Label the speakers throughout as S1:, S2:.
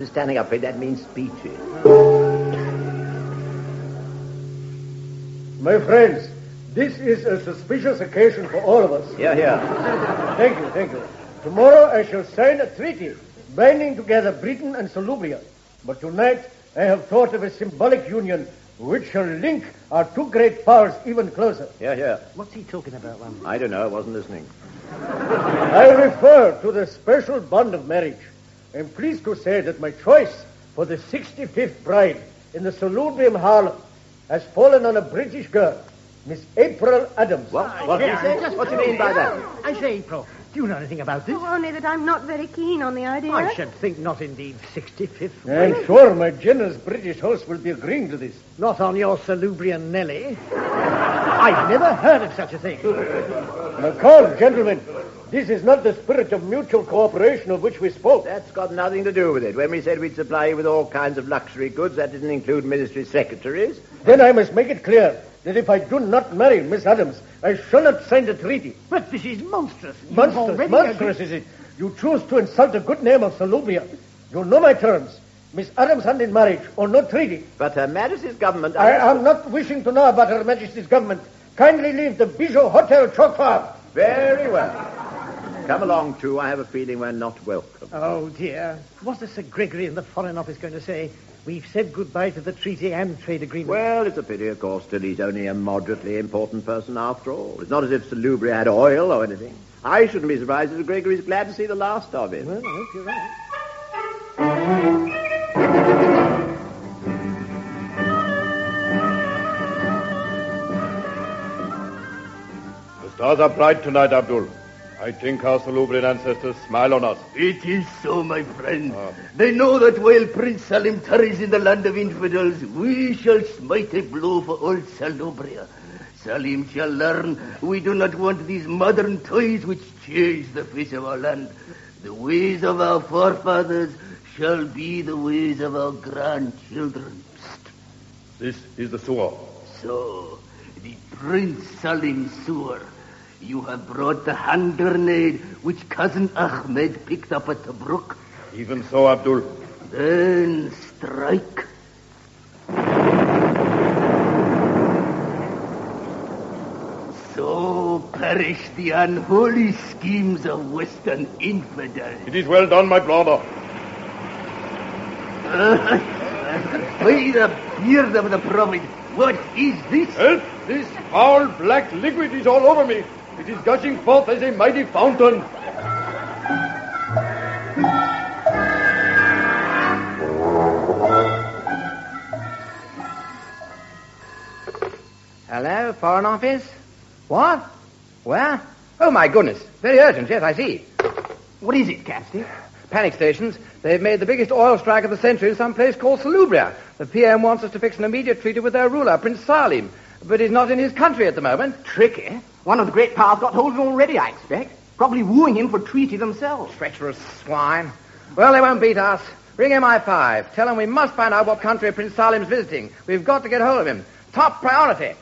S1: Standing up, that means speeches.
S2: My friends, this is a suspicious occasion for all of us.
S1: Here, here.
S2: Thank you. Tomorrow I shall sign a treaty binding together Britain and Salubria. But tonight I have thought of a symbolic union which shall link our two great powers even closer.
S1: Here.
S3: What's he talking about, Ron?
S1: I don't know. I wasn't listening.
S2: I refer to the special bond of marriage. I'm pleased to say that my choice for the 65th bride in the Salubrium Harlem has fallen on a British girl, Miss April Adams.
S1: What do you say? What do you mean by that?
S3: I say, April, do you know anything about this?
S4: Oh, only that I'm not very keen on the idea.
S3: I should think not indeed. 65th.
S2: I'm sure my generous British host will be agreeing to this.
S3: Not on your Salubrian Nelly. I've never heard of such a thing.
S2: McCall, gentlemen, this is not the spirit of mutual cooperation of which we spoke.
S1: That's got nothing to do with it. When we said we'd supply you with all kinds of luxury goods, that didn't include ministry secretaries.
S2: Then I must make it clear that if I do not marry Miss Adams, I shall not sign the treaty.
S3: But this is monstrous.
S2: Monstrous, is it? You choose to insult the good name of Salubria. You know my terms. Miss Adams hand in marriage or no treaty.
S1: But Her Majesty's government...
S2: I am not wishing to know about Her Majesty's government. Kindly leave the Bijou Hotel, Chalk Farm.
S1: Very well. Come along, too. I have a feeling we're not welcome.
S3: Oh, dear. What is Sir Gregory in the Foreign Office going to say? We've said goodbye to the treaty and trade agreement.
S1: Well, it's a pity, of course. Still, he's only a moderately important person after all. It's not as if Salubria had oil or anything. I shouldn't be surprised if Gregory's glad to see the last of him.
S3: Well, I hope you're right.
S5: The stars are bright tonight, Abdul. I think our Salubrian ancestors smile on us.
S6: It is so, my friend. They know that while Prince Salim tarries in the land of infidels, we shall smite a blow for old Salubria. Salim shall learn we do not want these modern toys which change the face of our land. The ways of our forefathers shall be the ways of our grandchildren.
S5: This is the sewer.
S6: So, the Prince Salim sewer. You have brought the hand grenade which Cousin Ahmed picked up at Tobruk.
S5: Even so, Abdul.
S6: Then strike. So perish the unholy schemes of Western infidels.
S5: It is well done, my brother.
S6: By the beard of the Prophet, what is this?
S5: Help! This foul black liquid is all over me. It is gushing forth as a mighty fountain.
S7: Hello, Foreign Office? What? Where? Oh, my goodness. Very urgent. Yes, I see.
S3: What is it, Captain?
S7: Panic stations. They've made the biggest oil strike of the century in some place called Salubria. The PM wants us to fix an immediate treaty with their ruler, Prince Salim. But he's not in his country at the moment.
S3: Tricky. One of the great powers got hold of him already, I expect. Probably wooing him for treaty themselves.
S7: Treacherous swine. Well, they won't beat us. Ring MI5. Tell them we must find out what country Prince Salim's visiting. We've got to get hold of him. Top priority.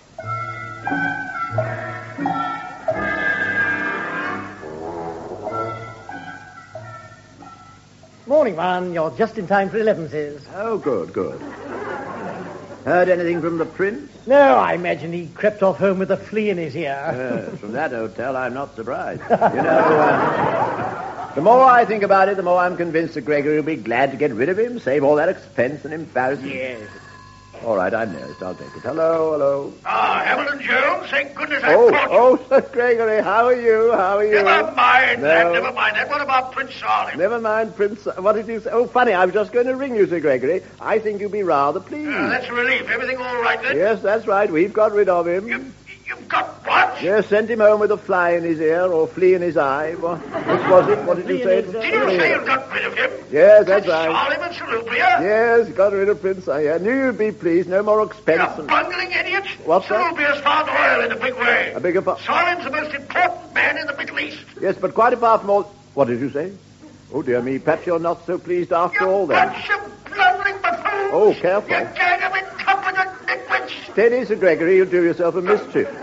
S3: Morning, Ron. You're just in time for 11s.
S1: Oh, good. Heard anything from the prince?
S3: No, I imagine he crept off home with a flea in his ear.
S1: Yes, from that hotel, I'm not surprised. You know, the more I think about it, the more I'm convinced that Gregory will be glad to get rid of him, save all that expense and embarrassment.
S3: Yes.
S1: All right, I'm nearest. I'll take it. Hello.
S8: Hamilton Jones, thank goodness I caught you.
S1: Oh, Sir Gregory, how are you?
S8: Never mind
S1: No.
S8: that, never mind that. What about Prince Salim?
S1: Never mind, Prince. What did you say? Oh, funny, I was just going to ring you, Sir Gregory. I think you'll be rather pleased.
S8: That's a relief. Everything all right then?
S1: Yes, that's right. We've got rid of him.
S8: You've got what?
S1: Yes, sent him home with a fly in his ear or flea in his eye. Which was it? What did you say?
S8: Did you say you got rid of him?
S1: Yes, that's right.
S8: Salim and Salubria?
S1: Yes, got rid of Prince. I knew you'd be pleased. No more expense.
S8: You bungling idiot.
S1: What's that?
S8: Salubria's found oil in a big way.
S1: A bigger part.
S8: Salim's the most important man in the Middle East.
S1: Yes, but quite apart from all... What did you say? Oh, dear me. Perhaps you're not so pleased after all, then.
S8: Bunch of blundering buffoons.
S1: Oh, careful.
S8: You gang of incompetent nitwits.
S1: Steady, Sir Gregory. You'll do yourself a mischief.
S8: Listen,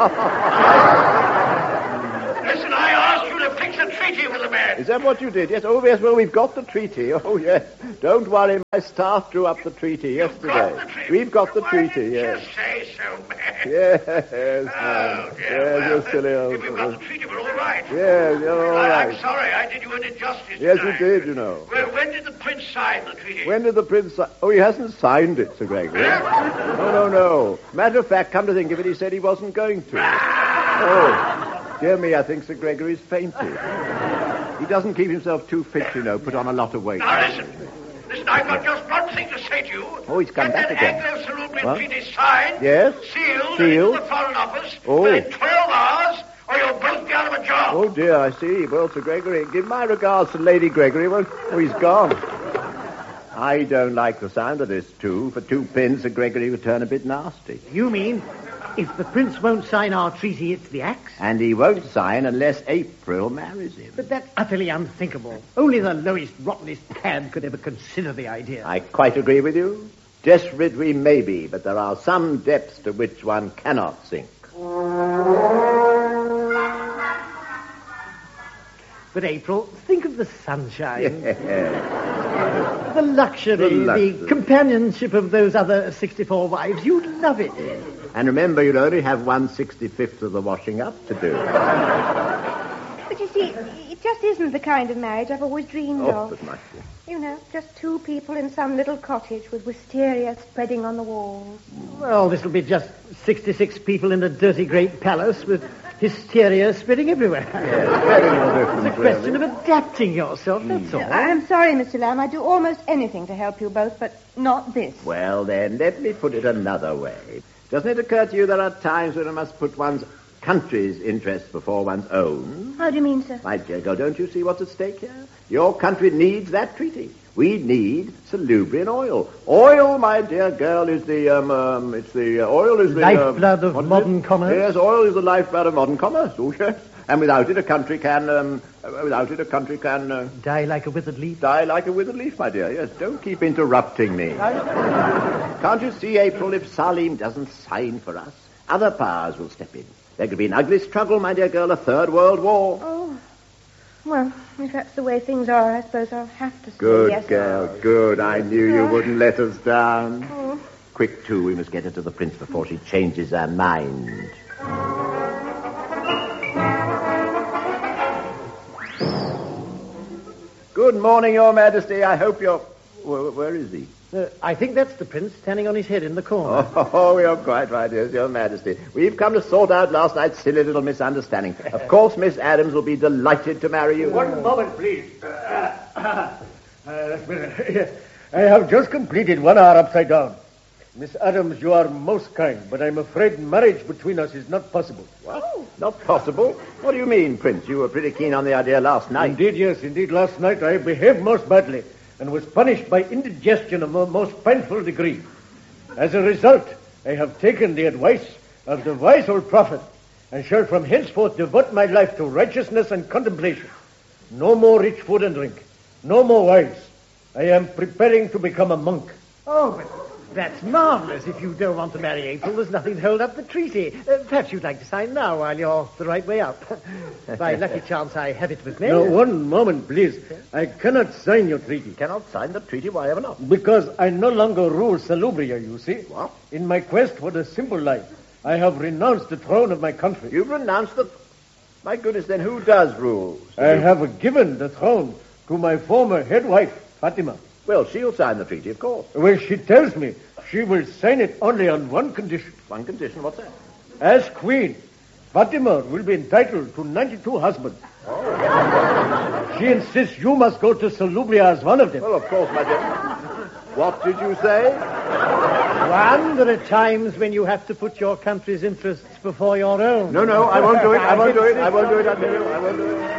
S8: I asked you to fix a treaty with the man.
S1: Is that what you did? Yes. Oh, yes. Well, we've got the treaty. Oh, yes. Don't worry, my staff drew up the treaty yesterday. We've got the treaty, yes.
S8: Just say so, man.
S1: Yes,
S8: Oh,
S1: yes, you're silly old
S8: If we've got the treaty, we're all right.
S1: Yes, you're all
S8: I'm
S1: right.
S8: sorry, I did you an injustice.
S1: Yes,
S8: didn't
S1: you
S8: I?
S1: did, you know.
S8: Well, when did the prince sign the treaty?
S1: When did the prince sign? Oh, he hasn't signed it, Sir Gregory. No. Matter of fact, come to think of it, he said he wasn't going to. Oh, dear me, I think Sir Gregory's fainted. He doesn't keep himself too fit, you know, put on a lot of weight.
S8: Now, listen, I've got just one thing to say to you.
S1: Oh, he's come back
S8: Get
S1: again.
S8: that Anglo-Salubrian
S1: What?
S8: treaty signed,
S1: Yes?
S8: sealed,
S1: Sealed.
S8: into the Foreign Office
S1: Oh.
S8: within 12 hours, or you'll both be out of a job.
S1: Oh, dear, I see. Well, Sir Gregory, give my regards to Lady Gregory. Well, oh, he's gone. I don't like the sound of this, too. For 2 pins, Sir Gregory would turn a bit nasty.
S3: You mean if the prince won't sign our treaty, it's the axe?
S1: And he won't sign unless April marries him.
S3: But that's utterly unthinkable. Only the lowest, rottenest cad could ever consider the idea.
S1: I quite agree with you. Desperate we may be, but there are some depths to which one cannot sink.
S3: But, April, think of the sunshine.
S1: Yes.
S3: The luxury,
S1: luxury.
S3: the companionship of those other 64 wives. You'd love it.
S1: And remember, you'll only have 1/65th of the washing up to do.
S4: But you see, it just isn't the kind of marriage I've always dreamed
S1: Oh,
S4: of.
S1: but my dear.
S4: You know, just 2 people in some little cottage with wisteria spreading on the walls.
S3: Well, this will be just 66 people in a dirty great palace with hysteria spreading everywhere.
S1: Yes, very little difference,
S3: It's a question
S1: really.
S3: of adapting yourself, that's all.
S4: I'm sorry, Mr. Lamb. I'd do almost anything to help you both, but not this.
S1: Well, then, let me put it another way. Doesn't it occur to you there are times when one must put one's country's interests before one's own?
S4: How do you mean, sir?
S1: My dear girl, don't you see what's at stake here? Your country needs that treaty. We need Salubrian oil. Oil, my dear girl, is the, oil is the...
S3: Lifeblood of
S1: what is
S3: modern
S1: it?
S3: commerce?
S1: Yes, oil is the lifeblood of modern commerce. Oh, yes. And without it, a country can,
S3: Die like a withered leaf.
S1: die like a withered leaf, my dear. Yes, don't keep interrupting me. Can't you see, April, if Salim doesn't sign for us, other powers will step in. There could be an ugly struggle, my dear girl, a 3rd World War.
S4: Oh. Well, if that's the way things are, I suppose I'll have to say
S1: Good
S4: yes.
S1: girl, good. I knew you wouldn't let us down.
S4: Oh.
S1: Quick, too, we must get her to the prince before she changes her mind. Good morning, Your Majesty. I hope you're... Where is he?
S3: I think that's the prince standing on his head in the corner.
S1: Oh, you're quite right, yes, Your Majesty. We've come to sort out last night's silly little misunderstanding. Of course, Miss Adams will be delighted to marry you.
S2: One moment, please. I have just completed 1 hour upside down. Miss Adams, you are most kind, but I'm afraid marriage between us is not possible.
S1: What? Not possible? What do you mean, Prince? You were pretty keen on the idea last night.
S2: Indeed, yes. Indeed, last night I behaved most badly and was punished by indigestion of a most painful degree. As a result, I have taken the advice of the wise old prophet and shall from henceforth devote my life to righteousness and contemplation. No more rich food and drink. No more wives. I am preparing to become a monk.
S3: Oh, but that's marvelous. If you don't want to marry April, there's nothing to hold up the treaty. Perhaps you'd like to sign now while you're the right way up. By lucky chance, I have it with me.
S2: No, one moment, please. I cannot sign your treaty.
S1: Cannot sign the treaty, why ever not?
S2: Because I no longer rule Salubria, you see.
S1: What?
S2: In my quest for the simple life, I have renounced the throne of my country.
S1: You've renounced the... My goodness, then who does rule?
S2: I have given the throne to my former head wife, Fatima.
S1: Well, she'll sign the treaty, of course.
S2: Well, she tells me she will sign it only on one condition.
S1: One condition, what's that?
S2: As queen, Fatima will be entitled to 92 husbands.
S1: Oh.
S2: She insists you must go to Salubria as one of them.
S1: Well, of course, my dear. What did you say?
S3: Juan, there are times when you have to put your country's interests before your own.
S1: No, I won't do it. I won't do it. I won't do it, I tell you. I won't do it.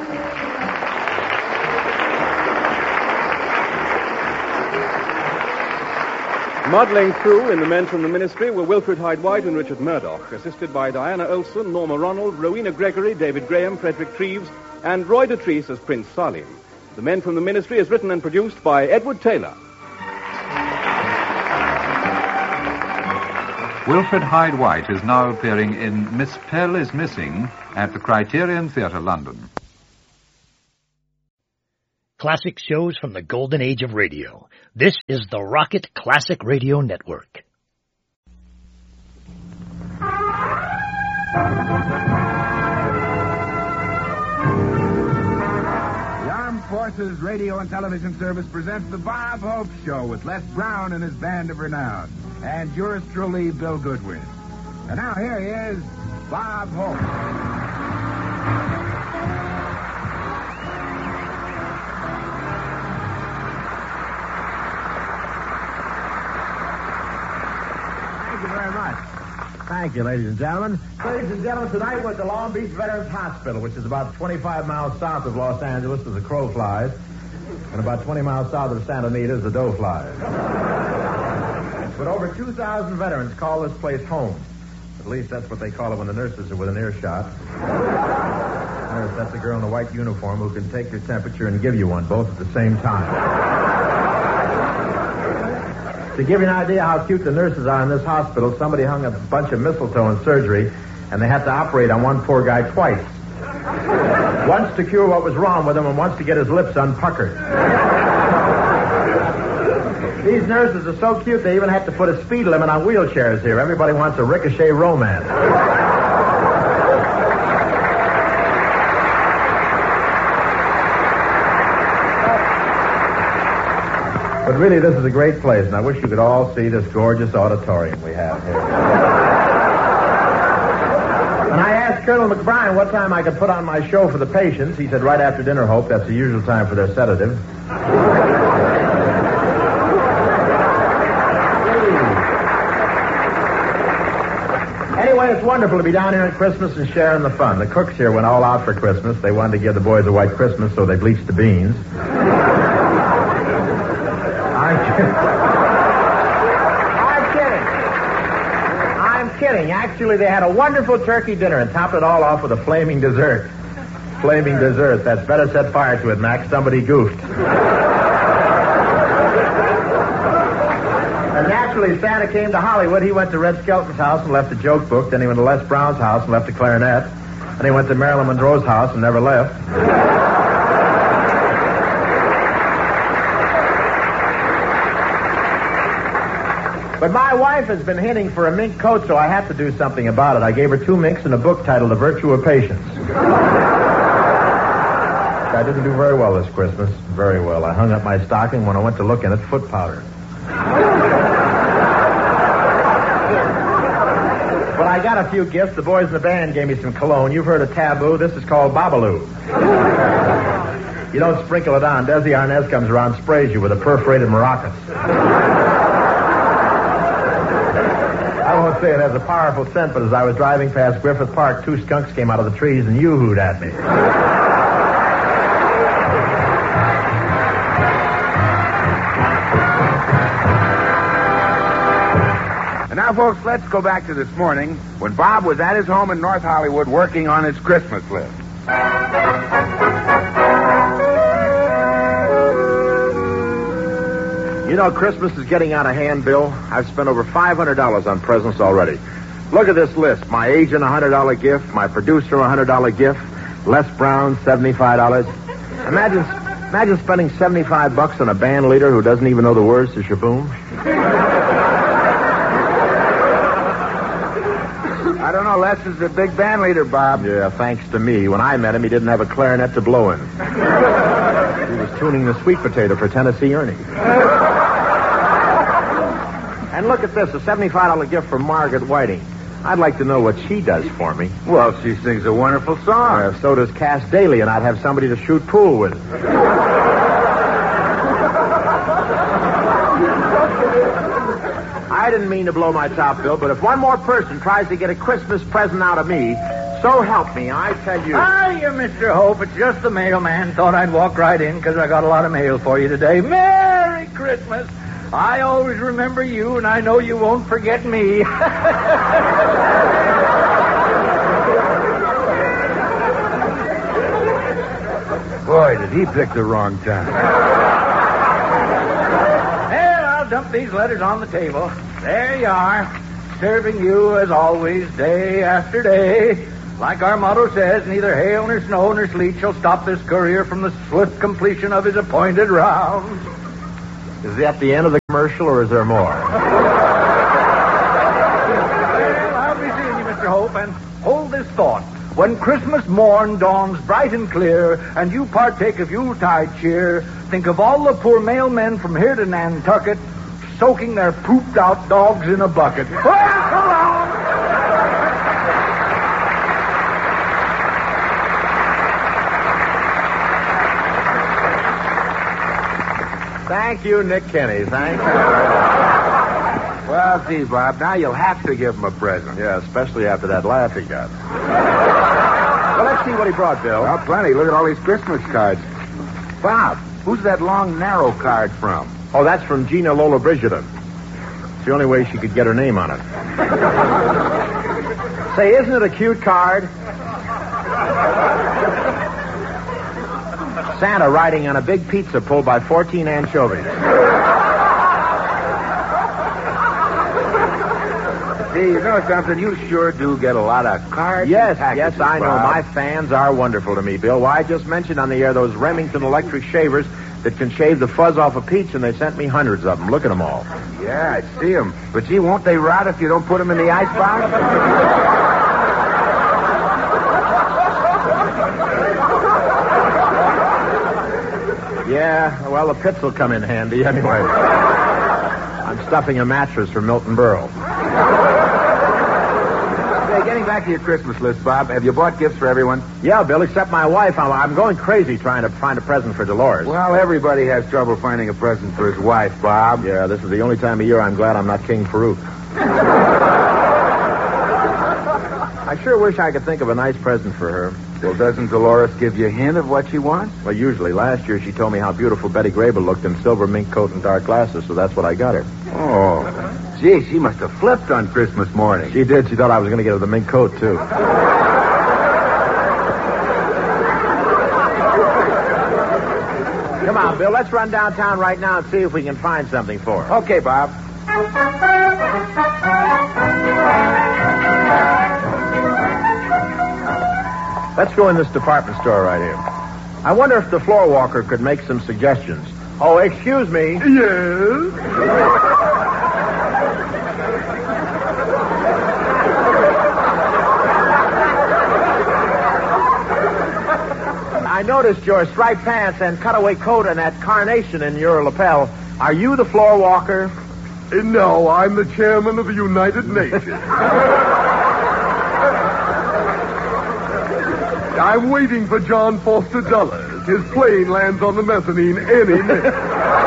S9: Modelling through in The Men from the Ministry were Wilfred Hyde-White and Richard Murdoch, assisted by Diana Olson, Norma Ronald, Rowena Gregory, David Graham, Frederick Treves, and Roy Dotrice as Prince Salim. The Men from the Ministry is written and produced by Edward Taylor.
S10: Wilfred Hyde-White is now appearing in Miss Pell is Missing at the Criterion Theatre, London.
S11: classic shows from the golden age of radio. This is the Rocket Classic Radio Network.
S12: The Armed Forces Radio and Television Service presents the Bob Hope Show with Les Brown and his band of renown, and yours truly, Bill Goodwin. And now here he is, Bob Hope.
S13: Thank you, ladies and gentlemen. Ladies and gentlemen, tonight we're at the Long Beach Veterans Hospital, which is about 25 miles south of Los Angeles as the crow flies, and about 20 miles south of Santa Anita as the doe flies. But over 2,000 veterans call this place home. At least that's what they call it when the nurses are within earshot. Nurse, that's a girl in a white uniform who can take your temperature and give you one, both at the same time. To give you an idea how cute the nurses are in this hospital, somebody hung a bunch of mistletoe in surgery, and they had to operate on one poor guy twice. Once to cure what was wrong with him, and once to get his lips unpuckered. These nurses are so cute, they even have to put a speed limit on wheelchairs here. Everybody wants a ricochet romance. But really, this is a great place, and I wish you could all see this gorgeous auditorium we have here. And I asked Colonel McBrien what time I could put on my show for the patients. He said right after dinner, Hope. That's the usual time for their sedative. Anyway, it's wonderful to be down here at Christmas and sharing the fun. The cooks here went all out for Christmas. They wanted to give the boys a white Christmas, so they bleached the beans. I'm kidding. Actually, they had a wonderful turkey dinner and topped it all off with a flaming dessert. Flaming dessert. That's better set fire to it, Max. Somebody goofed. And naturally, Santa came to Hollywood. He went to Red Skelton's house and left a joke book. Then he went to Les Brown's house and left a clarinet. Then he went to Marilyn Monroe's house and never left. But my wife has been hinting for a mink coat, so I have to do something about it. I gave her 2 minks and a book titled The Virtue of Patience. I didn't do very well this Christmas. Very well. I hung up my stocking. When I went to look in it, foot powder. But I got a few gifts. The boys in the band gave me some cologne. You've heard of Taboo. This is called Babalu. You don't sprinkle it on. Desi Arnaz comes around, sprays you with a perforated maracas. I won't say it has a powerful scent, but as I was driving past Griffith Park, 2 skunks came out of the trees and yoo-hooed at me.
S12: And now, folks, let's go back to this morning when Bob was at his home in North Hollywood working on his Christmas list.
S13: You know, Christmas is getting out of hand, Bill. I've spent over $500 on presents already. Look at this list. My agent, $100 gift. My producer, $100 gift. Les Brown, $75. Imagine spending $75 on a band leader who doesn't even know the words to Shaboom.
S12: I don't know. Les is a big band leader, Bob.
S13: Yeah, thanks to me. When I met him, he didn't have a clarinet to blow in. He was tuning the sweet potato for Tennessee Ernie. And look at this, a $75 gift from Margaret Whiting. I'd like to know what she does for me.
S12: Well, she sings a wonderful song.
S13: So does Cass Daly, and I'd have somebody to shoot pool with. I didn't mean to blow my top, Bill, but if one more person tries to get a Christmas present out of me, so help me, I tell you.
S7: Hiya, Mr. Hope. It's just the mailman. Thought I'd walk right in because I got a lot of mail for you today. Merry Christmas. I always remember you, and I know you won't forget me.
S12: Boy, did he pick the wrong time.
S7: Well, I'll dump these letters on the table. There you are. Serving you as always, day after day. Like our motto says, neither hail nor snow nor sleet shall stop this courier from the swift completion of his appointed rounds.
S13: Is that the end of the commercial, or is there more?
S7: Well, I'll be seeing you, Mr. Hope, and hold this thought. When Christmas morn dawns bright and clear, and you partake of Yuletide cheer, think of all the poor mailmen from here to Nantucket soaking their pooped-out dogs in a bucket. Well, so long!
S13: Thank you, Nick Kenny. Thank you.
S12: Well, gee, Bob, now you'll have to give him a present.
S13: Yeah, especially after that laugh he got. Well, let's see what he brought, Bill.
S12: Well, plenty. Look at all these Christmas cards. Bob, who's that long, narrow card from?
S13: Oh, that's from Gina Lollobrigida. It's the only way she could get her name on it. Say, isn't it a cute card? Santa riding on a big pizza pulled by 14 anchovies.
S12: See, you know something? You sure do get a lot of cards.
S13: Yes,
S12: I know.
S13: Bob. My fans are wonderful to me, Bill. Why, I just mentioned on the air those Remington electric shavers that can shave the fuzz off a peach, and they sent me hundreds of them. Look at them all.
S12: Yeah, I see them. But, gee, won't they rot if you don't put them in the icebox?
S13: Yeah, well, the pits will come in handy anyway. I'm stuffing a mattress for Milton Berle.
S12: Hey, getting back to your Christmas list, Bob, have you bought gifts for everyone?
S13: Yeah, Bill, except my wife. I'm going crazy trying to find a present for Dolores.
S12: Well, everybody has trouble finding a present for his wife, Bob.
S13: Yeah, this is the only time of year I'm glad I'm not King Farouk. I sure wish I could think of a nice present for her.
S12: Well, doesn't Dolores give you a hint of what she wants?
S13: Well, usually. Last year she told me how beautiful Betty Grable looked in silver mink coat and dark glasses, so that's what I got her.
S12: Oh. Gee, she must have flipped on Christmas morning.
S13: She did. She thought I was going to get her the mink coat, too. Come on, Bill. Let's run downtown right now and see if we can find something for her.
S12: Okay, Bob.
S13: Let's go in this department store right here. I wonder if the floor walker could make some suggestions. Oh, excuse me.
S14: Yes?
S13: I noticed your striped pants and cutaway coat and that carnation in your lapel. Are you the floor walker?
S14: No, I'm the chairman of the United Nations. I'm waiting for John Foster Dulles. His plane lands on the mezzanine any minute.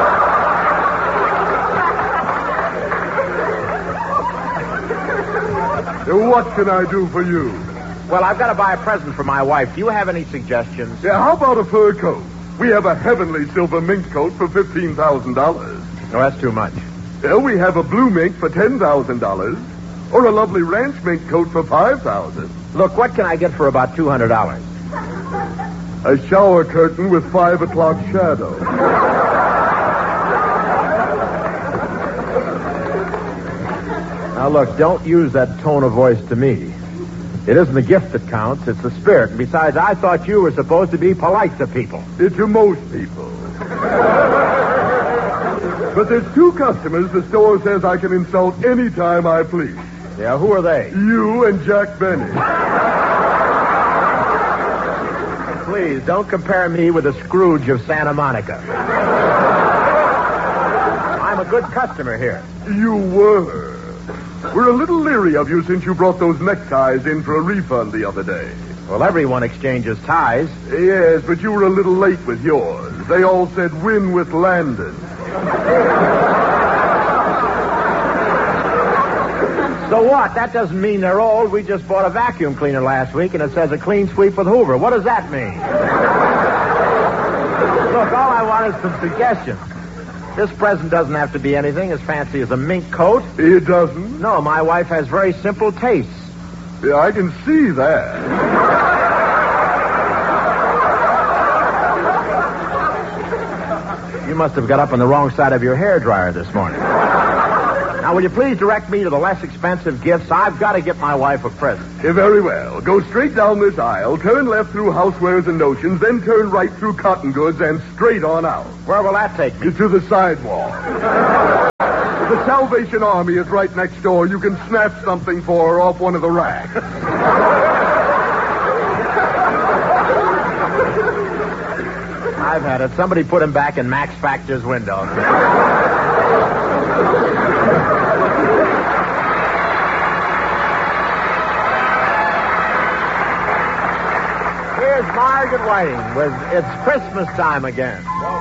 S14: What can I do for you?
S13: Well, I've got to buy a present for my wife. Do you have any suggestions?
S14: Yeah, how about a fur coat? We have a heavenly silver mink coat for $15,000.
S13: No, that's too much.
S14: Well, we have a blue mink for $10,000. Or a lovely ranch mink coat for $5,000.
S13: Look, what can I get for about $200?
S14: A shower curtain with 5 o'clock shadow.
S13: Now, look, don't use that tone of voice to me. It isn't the gift that counts, it's the spirit. And besides, I thought you were supposed to be polite to people.
S14: To most people. But there's 2 customers the store says I can insult any time I please.
S13: Yeah, who are they?
S14: You and Jack Benny.
S13: Please, don't compare me with the Scrooge of Santa Monica. I'm a good customer here.
S14: You were. We're a little leery of you since you brought those neckties in for a refund the other day.
S13: Well, everyone exchanges ties.
S14: Yes, but you were a little late with yours. They all said win with Landon.
S13: So what? That doesn't mean they're old. We just bought a vacuum cleaner last week, and it says a clean sweep with Hoover. What does that mean? Look, all I want is some suggestions. This present doesn't have to be anything as fancy as a mink coat.
S14: It doesn't?
S13: No, my wife has very simple tastes.
S14: Yeah, I can see that.
S13: You must have got up on the wrong side of your hairdryer this morning. Now, will you please direct me to the less expensive gifts? I've got to get my wife a present.
S14: Very well. Go straight down this aisle, turn left through housewares and notions, then turn right through cotton goods and straight on out.
S13: Where will that take me?
S14: To the sidewalk. The Salvation Army is right next door. You can snatch something for her off one of the racks.
S13: I've had it. Somebody put him back in Max Factor's window. Here's Margaret Whiting with It's Christmas Time Again.